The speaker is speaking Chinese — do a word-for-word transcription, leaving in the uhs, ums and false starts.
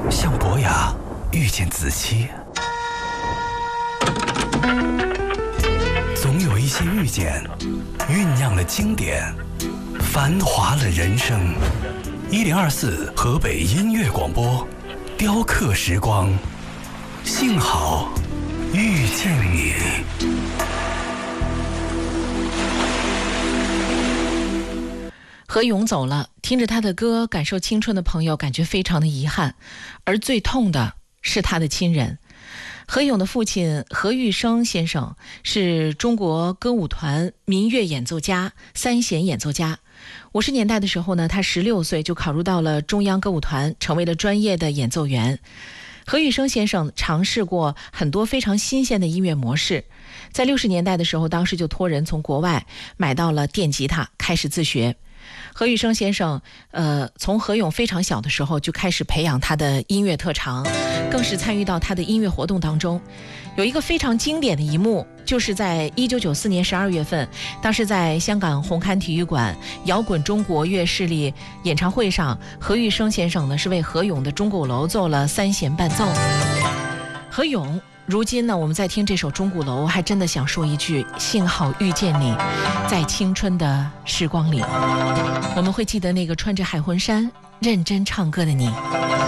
像伯牙遇见子期，总有一些遇见，酝酿了经典，繁华了人生。一零二四河北音乐广播，雕刻时光，幸好遇见你。 何勇走了，听着他的歌感受青春的朋友感觉非常的遗憾，而最痛的是他的亲人。何勇的父亲何玉生先生是中国歌舞团民乐演奏家、三弦演奏家。五十年代的时候呢，他十六岁就考入到了中央歌舞团，成为了专业的演奏员。何玉生先生尝试过很多非常新鲜的音乐模式，在六十年代的时候，当时就托人从国外买到了电吉他，开始自学。何玉生先生呃，从何勇非常小的时候就开始培养他的音乐特长，更是参与到他的音乐活动当中。有一个非常经典的一幕，就是在一九九四年十二月份，当时在香港红磡体育馆摇滚中国乐势力演唱会上，何玉生先生呢是为何勇的钟鼓楼做了三弦伴奏。何勇如今呢，我们在听这首钟鼓楼，还真的想说一句：幸好遇见你，在青春的时光里，我们会记得那个穿着海魂衫认真唱歌的你。